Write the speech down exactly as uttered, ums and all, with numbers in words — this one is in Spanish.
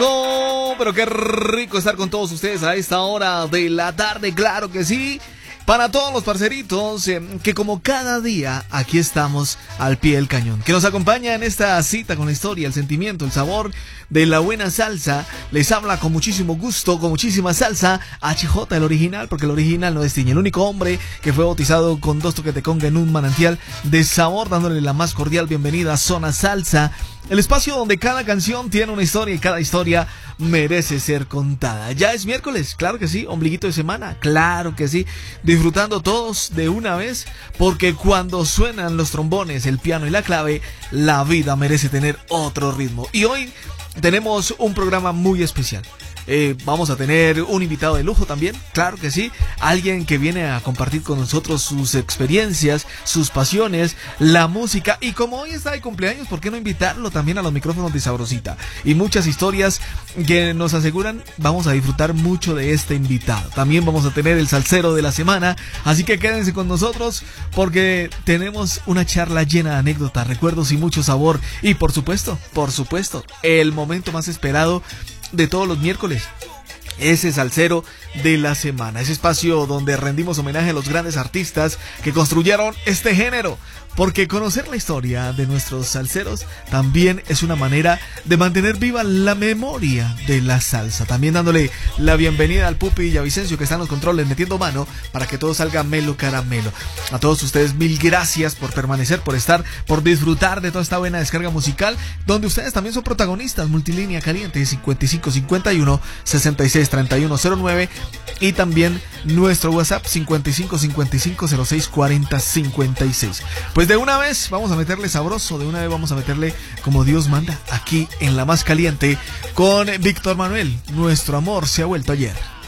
rico, pero qué rico estar con todos ustedes a esta hora de la tarde, claro que sí. Para todos los parceritos eh, que como cada día aquí estamos al pie del cañón, que nos acompaña en esta cita con la historia, el sentimiento, el sabor de la buena salsa. Les habla con muchísimo gusto, con muchísima salsa, H J, el original, porque el original no destiñe. El único hombre que fue bautizado con dos toques de conga en un manantial de sabor, dándole la más cordial bienvenida a Zona Salsa, el espacio donde cada canción tiene una historia y cada historia merece ser contada. Ya es miércoles, claro que sí, ombliguito de semana, claro que sí, disfrutando todos de una vez, porque cuando suenan los trombones, el piano y la clave, la vida merece tener otro ritmo. Y hoy tenemos un programa muy especial. Eh, vamos a tener un invitado de lujo también, claro que sí, alguien que viene a compartir con nosotros sus experiencias, sus pasiones, la música, y como hoy está de cumpleaños, ¿por qué no invitarlo también a los micrófonos de Sabrosita? Y muchas historias que nos aseguran vamos a disfrutar mucho de este invitado. También vamos a tener el salsero de la semana, así que quédense con nosotros porque tenemos una charla llena de anécdotas, recuerdos y mucho sabor, y por supuesto, por supuesto, el momento más esperado de todos los miércoles, ese salsero de la semana, ese espacio donde rendimos homenaje a los grandes artistas que construyeron este género, porque conocer la historia de nuestros salseros también es una manera de mantener viva la memoria de la salsa. También dándole la bienvenida al Pupi y a Vicencio, que están en los controles metiendo mano para que todo salga melo caramelo. A todos ustedes mil gracias por permanecer, por estar, por disfrutar de toda esta buena descarga musical, donde ustedes también son protagonistas. Multilínea caliente cincuenta y cinco cincuenta y uno sesenta y seis treinta y uno cero nueve, y también nuestro WhatsApp cincuenta y cinco cincuenta y cinco cero seis cuarenta cincuenta y seis. Pues de una vez vamos a meterle sabroso, de una vez vamos a meterle como Dios manda, aquí en La Más Caliente, con Víctor Manuel, Nuestro Amor Se Ha Vuelto Ayer.